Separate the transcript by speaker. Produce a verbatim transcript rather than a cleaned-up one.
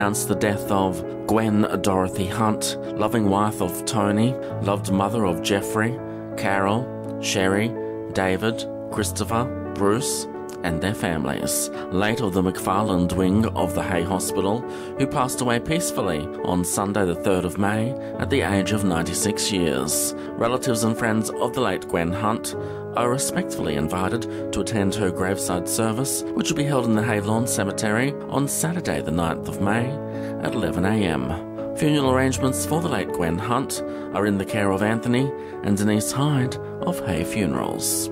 Speaker 1: announced the death of Gwen Dorothy Hunt, loving wife of Tony, loved mother of Jeffrey, Carol, Sherry, David, Christopher, Bruce, and their families, late of the McFarland wing of the Hay Hospital, who passed away peacefully on Sunday the third of May at the age of ninety-six years. Relatives and friends of the late Gwen Hunt are respectfully invited to attend her graveside service, which will be held in the Hay Lawn Cemetery on Saturday the ninth of May at eleven a m. Funeral arrangements for the late Gwen Hunt are in the care of Anthony and Denise Hyde of Hay Funerals.